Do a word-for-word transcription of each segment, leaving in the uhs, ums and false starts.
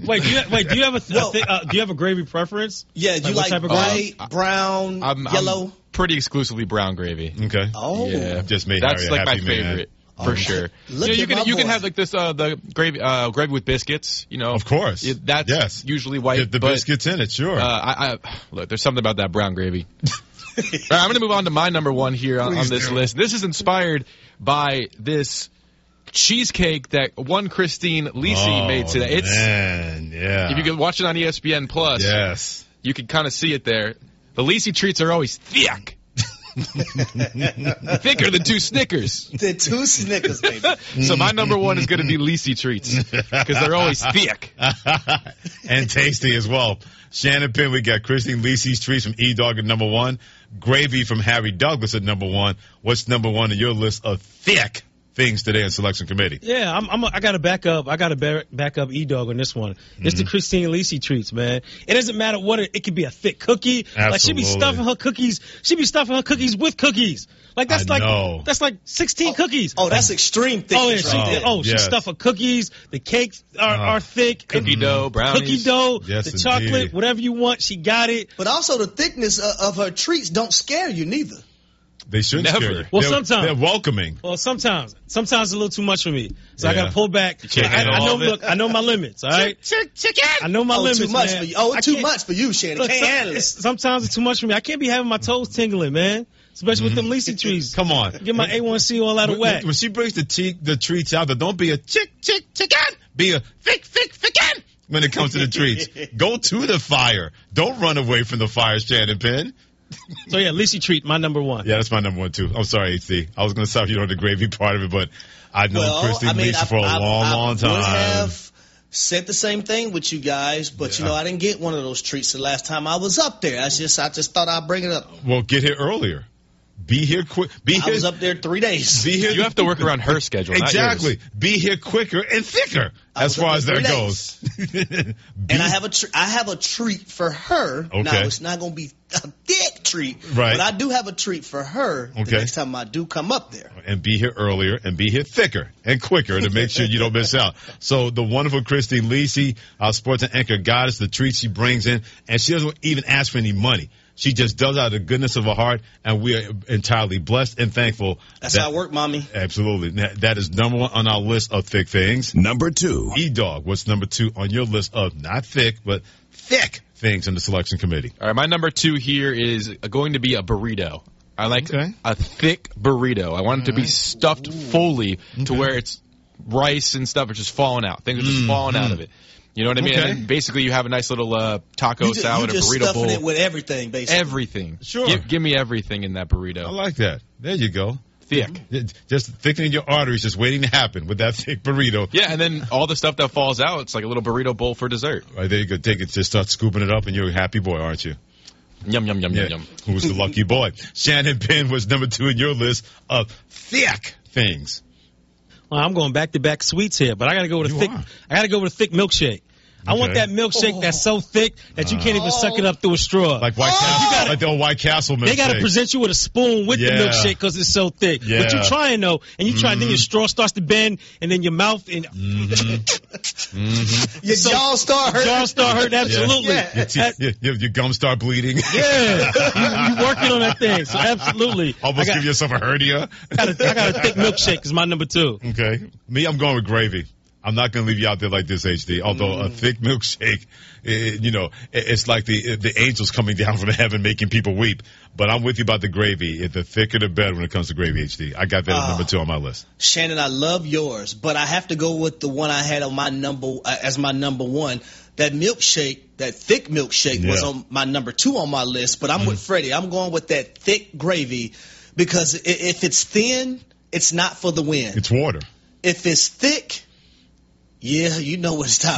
Wait, do you, wait, do you have a, th- a th- uh, do you have a gravy preference? Yeah, do you Like, like, what type of gravy? white, brown, I'm, yellow? I'm pretty exclusively brown gravy. Okay. Oh. Yeah, Just made that's Harry a like my happy man. favorite. For Oh, sure. look you know, you at can my you can boy. have like this uh the gravy uh gravy with biscuits, you know. Of course. Yeah, that's Yes. usually white. Get the but, biscuits in it, sure. Uh, I, I look, there's something about that brown gravy. All right, I'm going to move on to my number one here on, on this do. list. This is inspired by this cheesecake that one Christine Lisi oh, made today. It's man, yeah. if you can watch it on E S P N Plus, Yes. you can kind of see it there. The Lisi treats are always thick. Thicker than two Snickers. The two Snickers, baby. So my number one is going to be Lisi treats because they're always thick. And tasty as well. Shannon Penn, we got Christine Lisi's treats from E-Dog at number one. Gravy from Harry Douglas at number one. What's number one on your list of thick things today in Selection Committee? Yeah, I'm, I'm a, I got to back up. I got to back, back up E-Dog on this one. It's Mm-hmm. the Christine Lisi treats, man. It doesn't matter what it, it could be a thick cookie. Like she be Absolutely. stuffing her cookies. She be stuffing her cookies with cookies. Like that's I like know. that's like sixteen cookies. Oh, that's extreme thickness Oh, yeah, she, right there. oh, she yes. stuff her cookies. The cakes are, Uh, are thick. Cookie dough, brownies. Cookie dough, Yes, the chocolate, indeed. whatever you want, she got it. But also the thickness of, of her treats don't scare you neither. They shouldn't Never. scare you. Well, they're, sometimes. They're welcoming. Well, sometimes, sometimes it's a little too much for me, so I Yeah. got to pull back. can't I, handle I know, all of it. look, I know my limits. All right, I know my Oh, limits. too much man. for you. Oh, I too can't- much for you, Shannon. Look, Can't some- handle it's- it. sometimes it's too much for me. I can't be having my toes tingling, man. Especially with them Lisi trees. Come on. Get my A one C all out of When, whack. when she brings the te- the treats out, there don't be a chick, chick, chicken. Be a thick, thick, thicken when it comes to the treats. Go to the fire. Don't run away from the fire, Shannon Penn. So yeah, Lisi treat, my number one. Yeah, that's my number one, too. I'm sorry, H D. I was going to stop you on the gravy part of it, but I've known Well, Christine I mean, Lisi I, for a I, long, I long would time. have said the same thing with you guys, but you Yeah. know, I didn't get one of those treats the last time I was up there. I just, I just thought I'd bring it up. Well, get here earlier. Be here quick. Be I here. was up there three days. Be here. You have to work around her schedule. not Exactly. yours. Be here quicker and thicker I as was far up as there that three goes. Be- And I have a tr- I have a treat for her. Okay. Now it's not going to be a thick treat, Right. but I do have a treat for her Okay. the next time I do come up there. and be here earlier and be here thicker and quicker to make sure you don't miss out. So the wonderful Christine Lisi, our sports and anchor goddess, the treats she brings in, and she doesn't even ask for any money. She just does out of the goodness of her heart, and we are entirely blessed and thankful. That's that, how I work, mommy. Absolutely. That, that is number one on our list of thick things. Number two. E-Dog, what's number two on your list of not thick, but thick things in the selection committee? All right, my number two here is going to be a burrito. I like Okay. a thick burrito. I want it to be stuffed fully to where it's rice and stuff are just falling out. Things are just falling out of it. You know what I mean? Okay. And then basically you have a nice little uh, taco You just, salad you or just burrito stuffing bowl. it with everything, basically. Everything. Sure. Give, give me everything in that burrito. I like that. There you go. Thick. Just thickening your arteries, just waiting to happen with that thick burrito. Yeah, and then all the stuff that falls out, it's like a little burrito bowl for dessert. Right, there you go. Take it, just start scooping it up, and you're a happy boy, aren't you? Yum, yum, yum, Yeah. yum, yum. Who's the lucky boy? Shannon Penn was number two in your list of thick things. Well, I'm going back to back sweets here, but I got to go with a You thick. are. I got to go with a thick milkshake. I want Okay. that milkshake that's so thick that you can't even suck it up through a straw. Like White Oh! Castle, You gotta- like the old White Castle milkshake. They got to present you with a spoon with Yeah. the milkshake because it's so thick. But Yeah. you're trying though, and you try, then your straw starts to bend, and then your mouth and Your So- jaw start hurting. jaw start hurting. Absolutely. Yeah. Your, teeth, your, your, your gums start bleeding. Yeah, you, you working on that thing. So absolutely, Almost I got, give yourself a hernia. I got a, I got a thick milkshake is my number two. Okay. Me, I'm going with gravy. I'm not going to leave you out there like this, H D. Although a thick milkshake, eh, you know, it- it's like the the angels coming down from heaven making people weep. But I'm with you about the gravy. The thicker the better when it comes to gravy, H D. I got that as Ah. number two on my list. Shannon, I love yours, but I have to go with the one I had on my number uh, as my number one. That milkshake, that thick milkshake, was Yeah. on my number two on my list. But I'm with Freddie. I'm going with that thick gravy because i- if it's thin, it's not for the win. It's water. If it's thick, yeah, you know what it's time.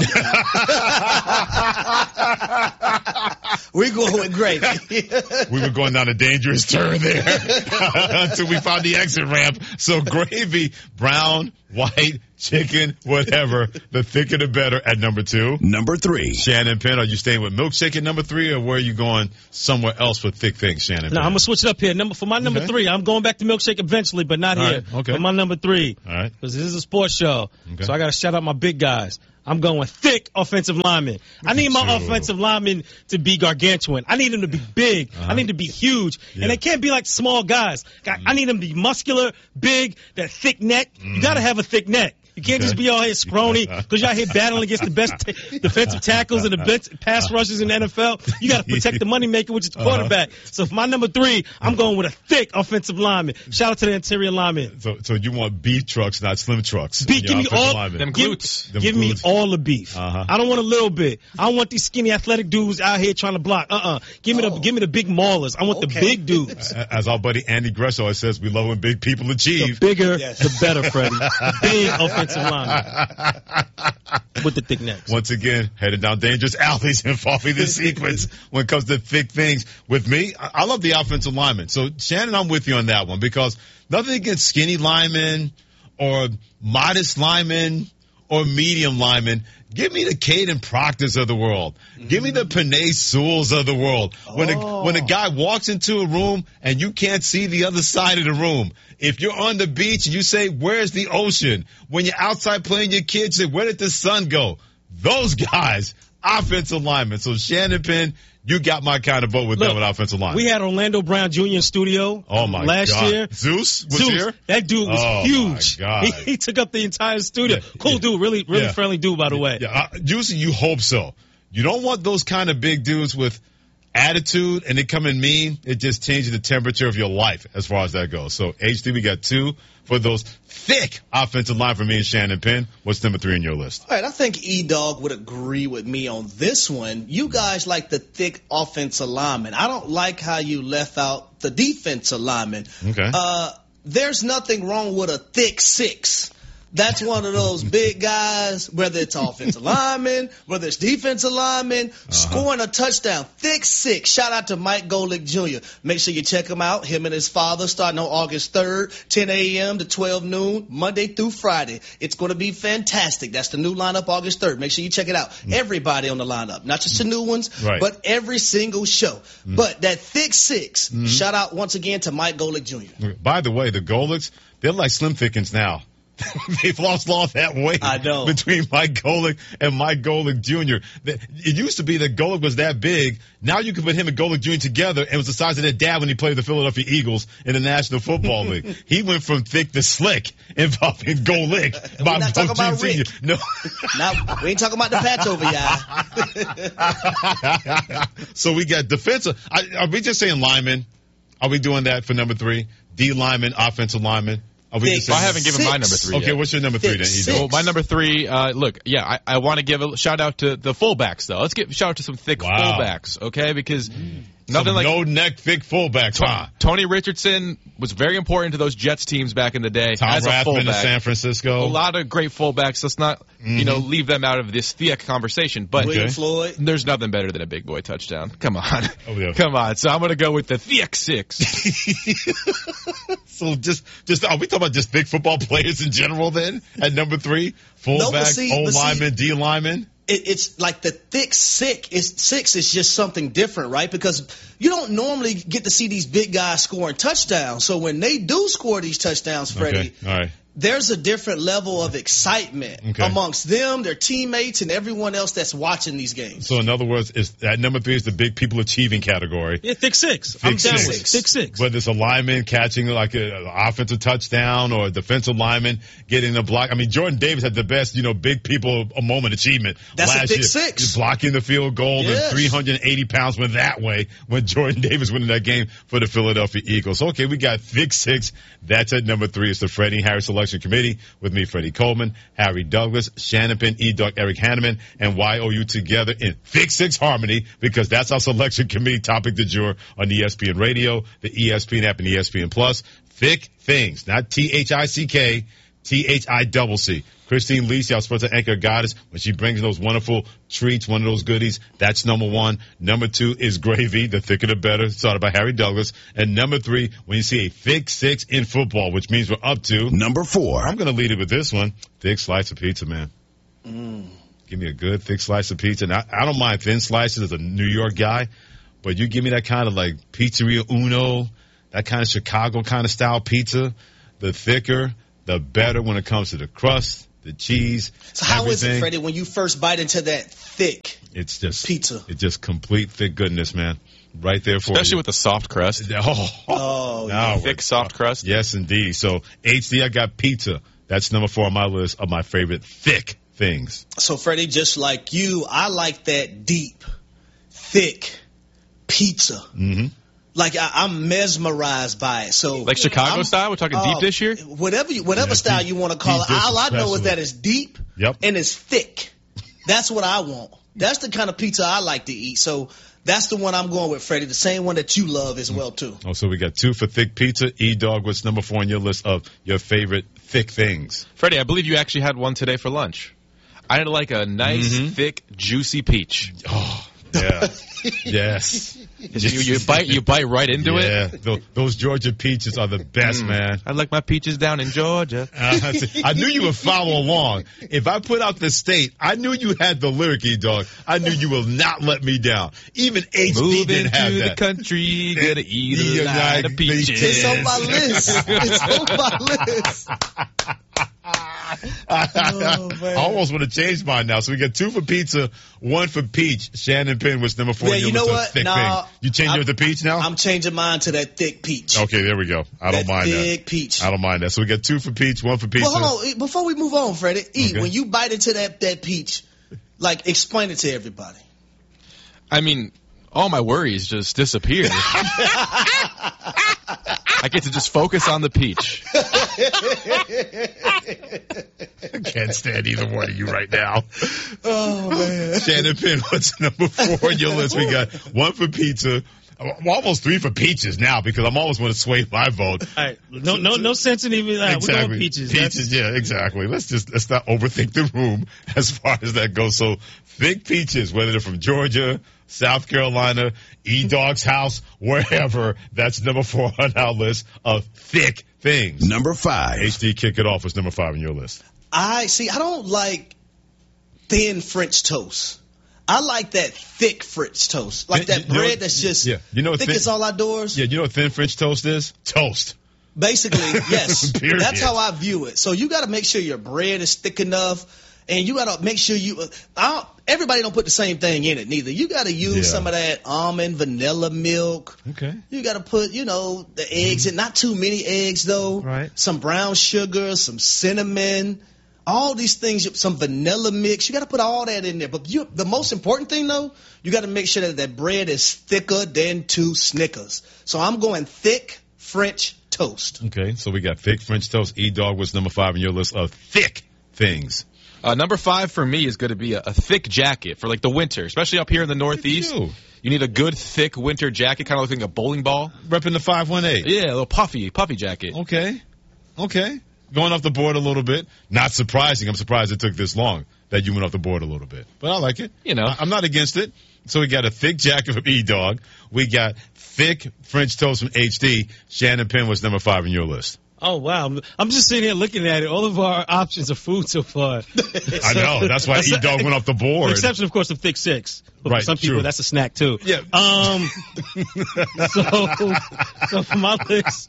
We're going with gravy. We were going down a dangerous turn there until we found the exit ramp. So gravy, brown, white, chicken, whatever. The thicker the better at number two. Number three. Shannon Penn, are you staying with milkshake at number three, or where are you going somewhere else with thick things, Shannon Now Penn? I'm gonna switch it up here. Number for my number Okay. three, I'm going back to milkshake eventually, but not All here. right, okay. For my number three, All right. because this is a sports show, Okay. so I got to shout out my big guys. I'm going thick offensive linemen. I need my True. offensive linemen to be gargantuan. I need them to be big. Uh-huh. I need them to be huge. Yeah. And they can't be like small guys. I, I need them to be muscular, big, that thick neck. You got to have a thick neck. You can't Okay. just be out here scrawny because you're out here battling against the best t- defensive tackles and the best pass rushers in the N F L. You got to protect the moneymaker, which is the quarterback. Uh-huh. So for my number three, I'm going with a thick offensive lineman. Shout out to the interior lineman. So, so you want beef trucks, not slim trucks. Beef, give me all, Them give, glutes. give Them me glutes. all the beef. Uh-huh. I don't want a little bit. I don't want these skinny athletic dudes out here trying to block. Uh-uh. Give me Oh. the, give me the big maulers. I want Okay. the big dudes. As our buddy Andy Gresso always says, we love when big people The achieve. bigger, Yes. the better, Freddie. Big offensive lineman with the thick necks. Once again, headed down dangerous alleys and following the sequence when it comes to thick things. With me, I I love the offensive lineman. So, Shannon, I'm with you on that one because nothing against skinny linemen or modest linemen or medium linemen. Give me the Caden Proctors of the world. Give me the Penei Sewells of the world. When a, when a guy walks into a room and you can't see the other side of the room, if you're on the beach and you say, where's the ocean? When you're outside playing your kids, you say, where did the sun go? Those guys, offensive linemen. So Shannon Penn, you got my kind of vote with Look, them with offensive linemen. We had Orlando Brown Junior in studio oh my last God. year. Zeus was Zeus, here? that dude was Oh, huge. my God. He, he took up the entire studio. Yeah, cool yeah. dude, really, really Yeah. friendly dude, by the way. Yeah, uh, usually you hope so. You don't want those kind of big dudes with attitude and they come in mean. It just changes the temperature of your life as far as that goes. So H D, we got two for those thick offensive line for me and Shannon Penn. What's number three on your list? All right, I think E-Dog would agree with me on this one. You guys like the thick offensive lineman. I don't like how you left out the defensive lineman. Okay. Uh, there's nothing wrong with a thick six. That's one of those big guys, whether it's offensive lineman, whether it's defensive lineman, uh-huh. scoring a touchdown. Thick six. Shout out to Mike Golick Junior Make sure you check him out. Him and his father starting on August third, ten a.m. to twelve noon, Monday through Friday. It's going to be fantastic. That's the new lineup August third. Make sure you check it out. Mm. Everybody on the lineup, not just the new ones, right. but every single show. Mm. But that thick six, mm-hmm. shout out once again to Mike Golick Junior By the way, the Golicks, they're like Slim Thickens now. They've lost all that weight I know. between Mike Golick and Mike Golick Junior It used to be that Golick was that big. Now you can put him and Golick Junior together, and it was the size of their dad when he played the Philadelphia Eagles in the National Football League. He went from thick to slick involving Golick. We're not talking about Rick. No. Now, we ain't talking about the patch over, y'all. So we got defensive. I, are we just saying linemen? Are we doing that for number three? D lineman, offensive lineman. Are we just I saying haven't given six. my number three Okay, yet. what's your number three then? Six. Edo? Well, my number three, uh, look, yeah, I, I want to give a shout out to the fullbacks, though. Let's give a shout out to some thick Wow. fullbacks, okay? Because nothing Some like no neck thick fullbacks, huh? Tony Richardson was very important to those Jets teams back in the day Tom as a Rathman in fullback. San Francisco. A lot of great fullbacks. Let's not, Mm-hmm. you know, leave them out of this thick conversation. But William Okay. Floyd. there's nothing better than a big boy touchdown. Come on. Oh, yeah. Come on. So I'm going to go with the thick six. So just, just are we talking about just big football players in general then? At number three, No, fullback, but see- O but see- lineman, D lineman. It, it's like the thick six is six is just something different, right? Because you don't normally get to see these big guys scoring touchdowns. So when they do score these touchdowns, Freddie, Okay, all right. there's a different level of excitement Okay. amongst them, their teammates, and everyone else that's watching these games. So in other words, is that number three is the big people achieving category. Yeah, thick six. I'm Thick down six. with it. Thick six. Whether it's a lineman catching like an offensive touchdown or a defensive lineman getting a block. I mean, Jordan Davis had the best, you know, big people a moment achievement That's a last thick year. six. Just blocking the field goal and Yes. three hundred eighty pounds went that way when Jordan Davis went in that game for the Philadelphia Eagles. Okay, we got thick six. That's at number three. It's the Freddie Harris Selection Committee with me, Freddie Coleman, Harry Douglas, Shannon Penn, E-Dog, Eric Hanneman, and Y O U together in thick six harmony because that's our selection committee topic du jour on E S P N Radio, the E S P N app, and E S P N Plus. Thick things, not T H I C K, T H I C C. Christine Lisi, our sports anchor goddess, when she brings those wonderful treats, one of those goodies, that's number one. Number two is gravy, the thicker the better, started by Harry Douglas. And number three, when you see a thick six in football, which means we're up to Number four. I'm going to lead it with this one. Thick slice of pizza, man. Mm. Give me a good thick slice of pizza. And I, I don't mind thin slices as a New York guy, but you give me that kind of like Pizzeria Uno, that kind of Chicago kind of style pizza, the thicker, the better when it comes to the crust, the cheese. So how is everything. it, Freddie, when you first bite into that thick It's just pizza? It's just complete thick goodness, man. Right there for Especially you. with the soft crust. Oh, Oh, now Thick, we're- soft crust. Yes, indeed. So H D, I got pizza. That's number four on my list of my favorite thick things. So, Freddie, just like you, I like that deep, thick pizza. Mm-hmm. Like I, I'm mesmerized by it. So, Like Chicago I'm- style? We're talking uh, deep dish here? Whatever, you, whatever Yeah, style deep- you want to call deep it. dish All I know is especially. that it's deep Yep. and it's thick. That's what I want. That's the kind of pizza I like to eat. So that's the one I'm going with, Freddie. The same one that you love as well, too. Oh, so we got two for thick pizza. E-Dog, what's number four on your list of your favorite thick things? Freddie, I believe you actually had one today for lunch. I had like a nice, Mm-hmm. thick, juicy peach. Oh, yeah. Yes. You, you bite, you bite right into yeah. it. Tho- those Georgia peaches are the best, man. I like my peaches down in Georgia. Uh, I knew you would follow along. If I put out the state, I knew you had the lyric, E-Dog. I knew you will not let me down. Even H D Moving didn't have to the that. country, gonna eat Eat a a lot lot of of peaches. peaches. It's on my list. It's on my list. Oh, man. I almost want to change mine now. So we got two for pizza, one for peach. Shannon Penn was number four. Yeah, on your you know list of what? Thick Nah, things. You change I'm- yours to peach now? I'm changing mine to that thick peach. Okay, there we go. I don't that mind thick that. peach. I don't mind that. So we got two for peach, one for pizza. Well, hold on. Before we move on, Freddie, E, Okay. when you bite into that, that peach, like, explain it to everybody. I mean, all my worries just disappear. I get to just focus on the peach. I can't stand either one of you right now. Oh, man. Shannon Penn, what's number four on your list? We got one for pizza. I'm almost three for peaches now because I'm always going to sway my vote. All right, no, no, no sense in even that. We're going peaches. That's- Peaches, yeah, exactly. Let's just let's not overthink the room as far as that goes. So thick peaches, whether they're from Georgia, South Carolina, E-Dog's house, wherever, that's number four on our list of thick things. Number five. H D, kick it off. What's number five on your list? I see. I don't like thin French toast. I like that thick French toast, like Thin- that you know bread what- that's just yeah, you know what thick thin- as all outdoors. Yeah, you know what thin French toast is? Toast. Basically, yes. Period. That's how I view it. So you got to make sure your bread is thick enough, and you got to make sure you. I don't, everybody don't put the same thing in it neither. You got to use Yeah. some of that almond vanilla milk. Okay. You got to put, you know, the eggs in. Not too many eggs though. Right. Some brown sugar, some cinnamon. All these things, some vanilla mix. You got to put all that in there. But you, the most important thing, though, you got to make sure that that bread is thicker than two Snickers. So I'm going thick French toast. Okay, so we got thick French toast. E-Dog was number five on your list of thick things. Uh, number five for me is going to be a, a thick jacket for like the winter, especially up here in the Northeast. you. You need a good thick winter jacket, kind of looking like a bowling ball. Repping the five one eight. Yeah, a little puffy, puffy jacket. Okay. Okay. Going off the board a little bit. Not surprising. I'm surprised it took this long that you went off the board a little bit. But I like it. You know. I- I'm not against it. So we got a thick jacket from E-Dog. We got thick French toast from H D. Shannon Penn was number five on your list. Oh, wow. I'm, I'm just sitting here looking at it. All of our options are food so far. I know. That's why E-Dog went off the board. With the exception, of course, of thick six. But Right, for some people, true. that's a snack, too. Yeah. Um, so, so for my list,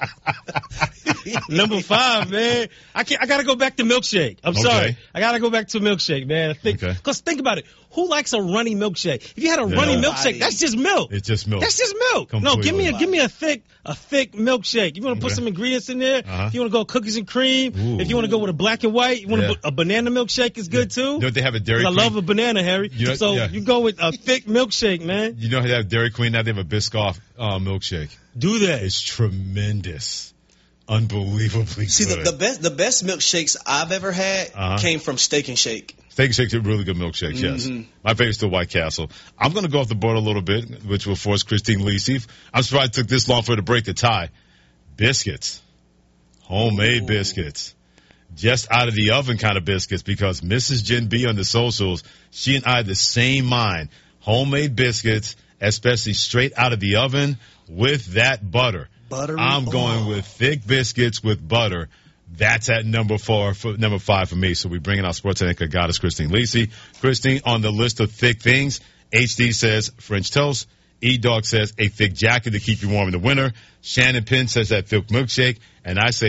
number five, man, I can't, I gotta go back to milkshake. I'm Okay. sorry. I gotta go back to milkshake, man. I think, Okay. cause think about it. Who likes a runny milkshake? If you had a Yeah. runny Nobody. milkshake, that's just milk. It's just milk. That's just milk. No, give me a, Completely. give me a thick, a thick milkshake. You want to put Okay. some ingredients in there? Uh-huh. If you want to go cookies and cream, Ooh. if you want to go with a black and white, you want to Yeah. put a banana milkshake is good too. Don't they have a Dairy 'Cause I Queen? love a banana, Harry. You know- so yeah. you go with a thick milkshake, man. You know how they have Dairy Queen now? They have a Biscoff uh, milkshake. Do that. It's tremendous. Unbelievably See, the, good. the best the best milkshakes I've ever had Uh-huh. came from Steak and Shake. Steak and Shakes are really good milkshakes, yes. Mhm. My favorite's still White Castle. I'm going to go off the board a little bit, which will force Christine Lisi. I'm surprised it took this long for her to break the tie. Biscuits. Homemade Ooh. biscuits. Just out of the oven kind of biscuits because Missus Jen B on the socials, she and I had the same mind. Homemade biscuits, especially straight out of the oven with that butter. Buttery. I'm going oh. with thick biscuits with butter. That's at number four, for, number five for me. So we bring in our sports anchor goddess, Christine Lisi. Christine, on the list of thick things, H D says French toast. E-Dog says a thick jacket to keep you warm in the winter. Shannon Penn says that thick milkshake. And I say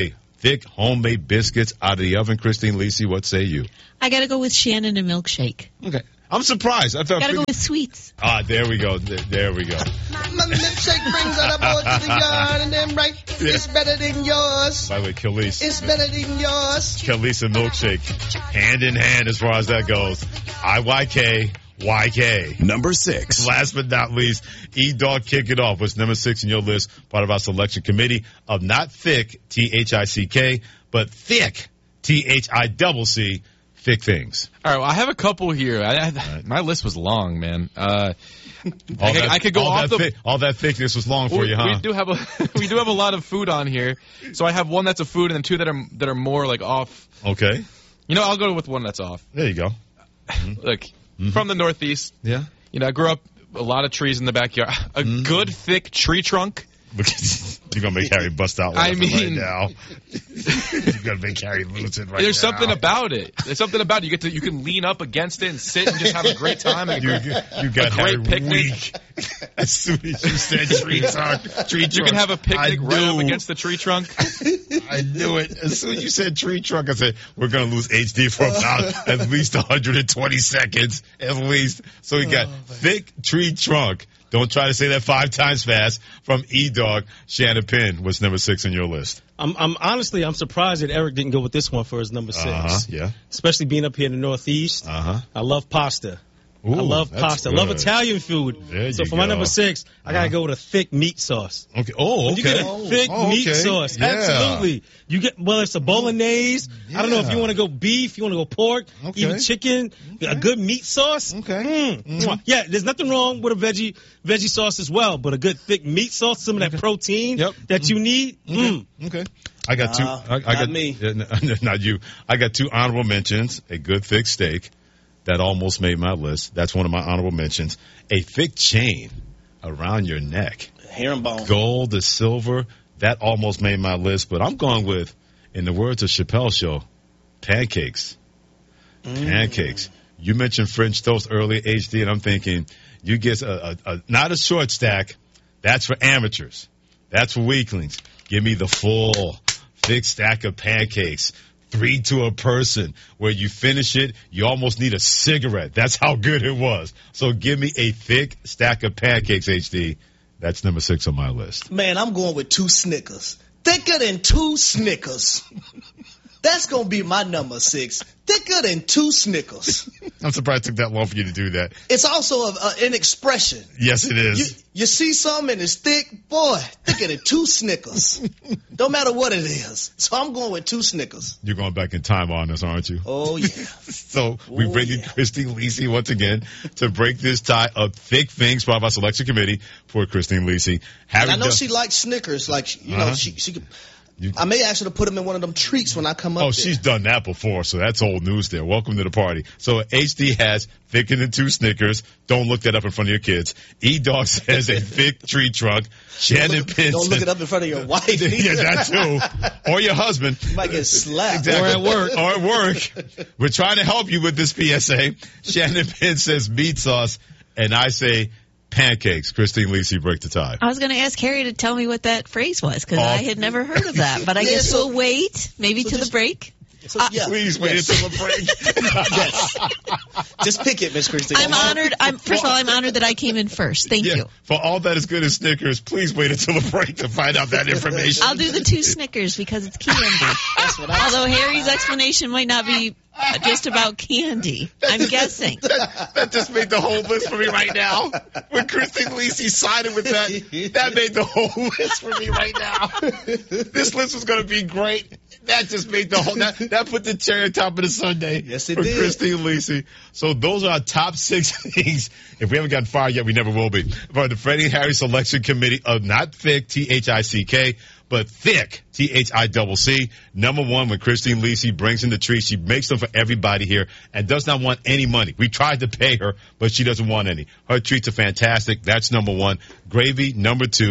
thick homemade biscuits out of the oven. Christine Lisi, what say you? I got to go with Shannon and milkshake. Okay. I'm surprised. I thought. Got to go with sweets. Ah, there we go. There, there we go. My milkshake brings all the boys to the yard, and then right, Yeah. it's better than yours. By the way, Khalees. It's better than yours. Khalees and milkshake. Hand in hand as far as that goes. I Y K. Y K. Number six. Last but not least, E-Dog Kick It Off. What's number six in your list? Part of our selection committee of not thick, T H I C K, but thick, T H I double C, thick things. All right, well, I have a couple here. I, I, right. My list was long, man. Uh, All I, could, that, I could go all off that the. Thick, all that thickness was long for we, you, huh? we do have a we do have a lot of food on here, so I have one that's a food and then two that are that are more like off. Okay. You know, I'll go with one that's off. There you go. Look, from the Northeast. Yeah. You know, I grew up a lot of trees in the backyard. A Mm-hmm. good thick tree trunk. You're going to make Harry bust out I laughing mean- right now. You're going to make Harry lose it right There's now. something about it. There's something about it. You get to you can lean up against it and sit and just have a great time. And You, a you, great, you got a great Harry picnic. weak. As soon as you said tree trunk, tree You trunk, can have a picnic I right up knew. against the tree trunk. I knew it. As soon as you said tree trunk, I said, we're going to lose H D for about at least one hundred twenty seconds, at least. So we got thick tree trunk. Don't try to say that five times fast. From E-Dog, Shannon Penn was number six on your list. I'm, I'm honestly, I'm surprised that Eric didn't go with this one for his number six. Uh-huh, yeah. Especially being up here in the Northeast. Uh-huh. I love pasta. Ooh, I love that's pasta. I love good. Italian food. There so you for my go. number six, I gotta Uh-huh. go with a thick meat sauce. Okay. Oh, okay. You get a thick Oh, meat okay. sauce. Yeah. Absolutely. You get, well, it's a bolognese. I don't know if Yeah. you want to go beef, you want to go pork, Okay. even chicken, a good meat sauce. Okay. Mm. Mhm. Yeah, there's nothing wrong with a veggie veggie sauce as well, but a good thick meat sauce, some of that protein Yep. that you need. Mm. Okay. I got two. Nah, I, I not got me. uh, n- not you. I got two honorable mentions. A good thick steak that almost made my list. That's one of my honorable mentions. A thick chain around your neck, Herringbone. gold to silver. That almost made my list. But I'm going with, in the words of Chappelle Show, pancakes. Pancakes. You mentioned French toast earlier, H D, and I'm thinking you get a, a, a not a short stack. That's for amateurs. That's for weaklings. Give me the full thick stack of pancakes. Three to a person, where you finish it, you almost need a cigarette. That's how good it was. So give me a thick stack of pancakes, H D. That's number six on my list. Man, I'm going with two Snickers. Thicker than two Snickers. That's going to be my number six. Thicker than two Snickers. I'm surprised it took that long for you to do that. It's also a, a, an expression. Yes, it You, is. you see something and it's thick, boy, thicker than two Snickers. Don't matter what it is. So I'm going with two Snickers. You're going back in time on us, aren't you? Oh, yeah. So we Oh, bring in yeah. Christine Lisi once again to break this tie of thick things brought by selection committee for Christine Lisi. Harry I know Duff- she likes Snickers. Like, you Uh-huh. know, she, she could. You- I may ask her to put them in one of them treats when I come up Oh, there. she's done that before, so that's old news there. Welcome to the party. So H D has thicker than two Snickers. Don't look that up in front of your kids. E-Dog says a thick tree trunk. Shannon Don't look, Penn don't look says- it up in front of your wife. yeah, that too. Or your husband. You might get slapped. Exactly. Or at work. Or at work. We're trying to help you with this P S A. Shannon Penn says meat sauce, and I say pancakes. Christine Lisi, break the tie. I was going to ask Harry to tell me what that phrase was because Oh. I had never heard of that. But I Yeah, guess so- we'll wait, maybe so to just- the break. So, Uh, yeah. Please wait Yes. until the break. Yes. Just pick it, Miss Christine. I'm honored. I'm first of all, I'm honored that I came in first. Thank Yeah, you. for all that is good as Snickers, please wait until the break to find out that information. I'll do the two Snickers because it's candy. That's what I Although Harry's explanation might not be uh, just about candy. I'm guessing. That, that just made the whole list for me right now. When Christine Lisi sided with that, that made the whole list for me right now. This list was going to be great. That just made the whole, that, that put the cherry on top of the sundae Yes, it for did. Christine Lisi. So those are our top six things. If we haven't gotten fired yet, we never will be. For the Freddie and Harry Selection Committee of not thick, T H I C K, but thick, T H I C C. Number one, when Christine Lisi brings in the treats, she makes them for everybody here and does not want any money. We tried to pay her, but she doesn't want any. Her treats are fantastic. That's number one. Gravy, number two.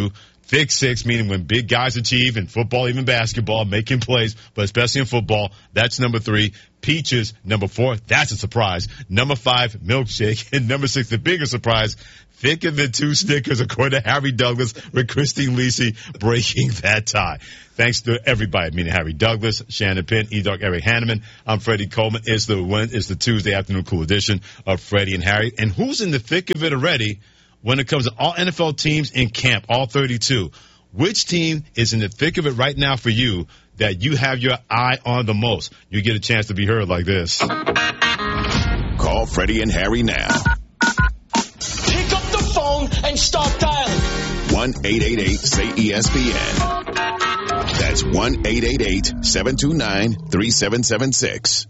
Thick six, meaning when big guys achieve in football, even basketball, making plays, but especially in football, that's number three. Peaches, number four, that's a surprise. Number five, milkshake. And number six, the bigger surprise, thicker than two Snickers, according to Harry Douglas, with Christine Lisi breaking that tie. Thanks to everybody, meaning Harry Douglas, Shannon Penn, E-Dog, Eric Hanneman. I'm Freddie Coleman. It's the it's the Tuesday afternoon cool edition of Freddie and Harry. And who's in the thick of it already when it comes to all N F L teams in camp, all thirty-two? Which team is in the thick of it right now for you that you have your eye on the most? You get a chance to be heard like this. Call Freddie and Harry now. Pick up the phone and start dialing. one eight eight eight say E S P N. That's one eight eight eight seven two nine three seven seven six.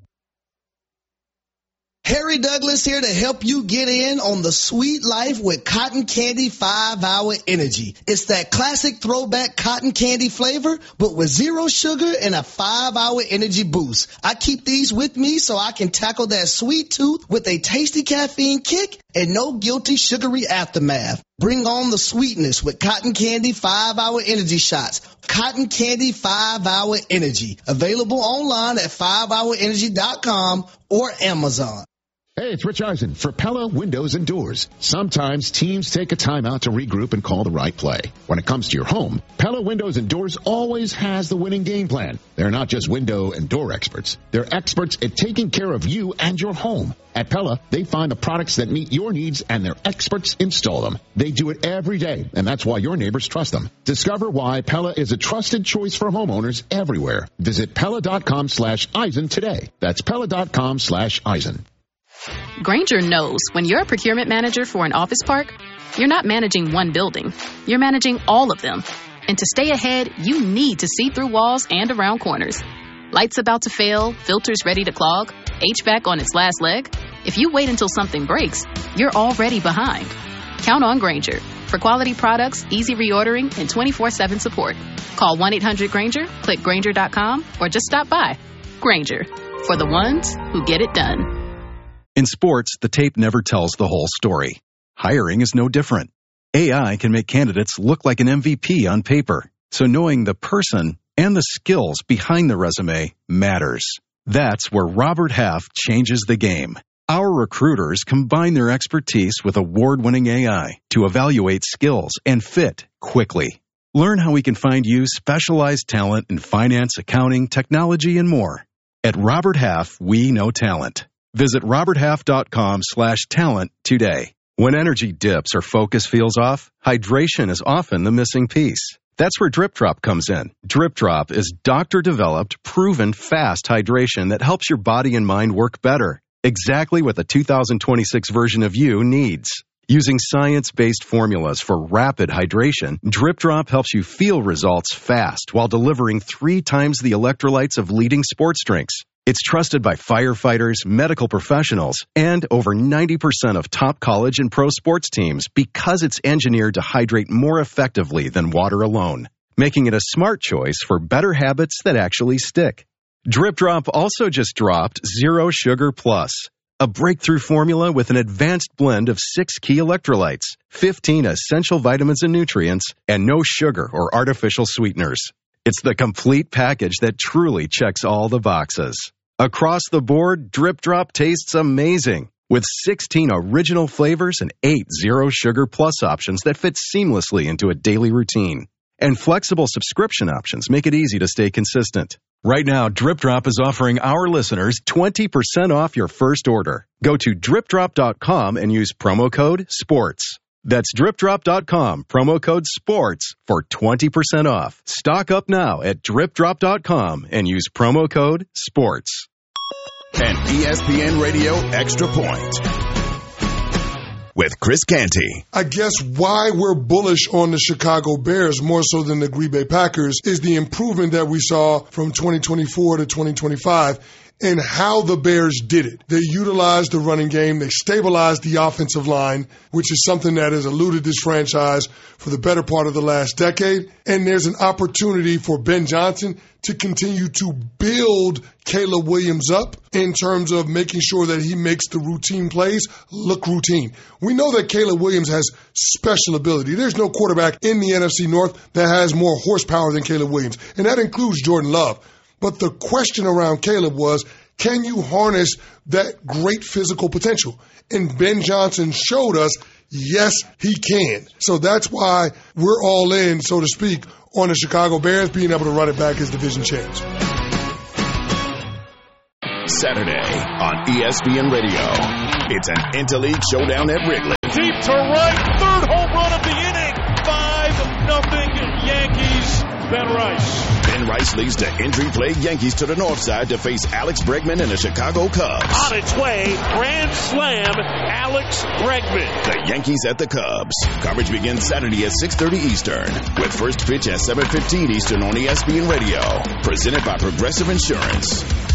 Harry Douglas here to help you get in on the sweet life with Cotton Candy five hour Energy. It's that classic throwback cotton candy flavor, but with zero sugar and a five hour energy boost. I keep these with me so I can tackle that sweet tooth with a tasty caffeine kick and no guilty sugary aftermath. Bring on the sweetness with Cotton Candy five hour Energy shots. Cotton Candy five hour Energy. Available online at five hour energy dot com or Amazon. Hey, it's Rich Eisen for Pella Windows and Doors. Sometimes teams take a timeout to regroup and call the right play. When it comes to your home, Pella Windows and Doors always has the winning game plan. They're not just window and door experts. They're experts at taking care of you and your home. At Pella, they find the products that meet your needs and their experts install them. They do it every day, and that's why your neighbors trust them. Discover why Pella is a trusted choice for homeowners everywhere. Visit Pella.com slash Eisen today. That's Pella.com slash Eisen. Grainger knows when you're a procurement manager for an office park, you're not managing one building. You're managing all of them. And to stay ahead, you need to see through walls and around corners. Lights about to fail, filters ready to clog, H V A C on its last leg. If you wait until something breaks, you're already behind. Count on Grainger for quality products, easy reordering, and twenty-four seven support. Call one eight hundred Grainger, click Grainger dot com, or just stop by. Grainger, for the ones who get it done. In sports, the tape never tells the whole story. Hiring is no different. A I can make candidates look like an M V P on paper, so knowing the person and the skills behind the resume matters. That's where Robert Half changes the game. Our recruiters combine their expertise with award-winning A I to evaluate skills and fit quickly. Learn how we can find you specialized talent in finance, accounting, technology, and more. At Robert Half, we know talent. Visit roberthalf.com slash talent today. When energy dips or focus feels off, hydration is often the missing piece. That's where Drip Drop comes in. Drip Drop is doctor-developed, proven fast hydration that helps your body and mind work better. Exactly what the two thousand twenty-six version of you needs. Using science-based formulas for rapid hydration, Drip Drop helps you feel results fast while delivering three times the electrolytes of leading sports drinks. It's trusted by firefighters, medical professionals, and over ninety percent of top college and pro sports teams because it's engineered to hydrate more effectively than water alone, making it a smart choice for better habits that actually stick. Drip Drop also just dropped Zero Sugar Plus, a breakthrough formula with an advanced blend of six key electrolytes, fifteen essential vitamins and nutrients, and no sugar or artificial sweeteners. It's the complete package that truly checks all the boxes. Across the board, Drip Drop tastes amazing, with sixteen original flavors and eight Zero Sugar Plus options that fit seamlessly into a daily routine. And flexible subscription options make it easy to stay consistent. Right now, Drip Drop is offering our listeners twenty percent off your first order. Go to drip drop dot com and use promo code SPORTS. That's drip drop dot com, promo code SPORTS for twenty percent off. Stock up now at drip drop dot com and use promo code SPORTS. An E S P N Radio Extra Point with Chris Canty. I guess why we're bullish on the Chicago Bears more so than the Green Bay Packers is the improvement that we saw from twenty twenty-four to twenty twenty-five. and how the Bears did it. They utilized the running game. They stabilized the offensive line, which is something that has eluded this franchise for the better part of the last decade. And there's an opportunity for Ben Johnson to continue to build Caleb Williams up in terms of making sure that he makes the routine plays look routine. We know that Caleb Williams has special ability. There's no quarterback in the N F C North that has more horsepower than Caleb Williams, and that includes Jordan Love. But the question around Caleb was, can you harness that great physical potential? And Ben Johnson showed us, yes, he can. So that's why we're all in, so to speak, on the Chicago Bears being able to run it back as division champs. Saturday on E S P N Radio, it's an interleague showdown at Wrigley. Deep to right, third home run of the inning. five nothing Yankees. Ben Rice. Ben Rice leads the injury-plagued Yankees to the north side to face Alex Bregman and the Chicago Cubs. On its way, grand slam, Alex Bregman. The Yankees at the Cubs. Coverage begins Saturday at six thirty Eastern, with first pitch at seven fifteen Eastern on E S P N Radio. Presented by Progressive Insurance.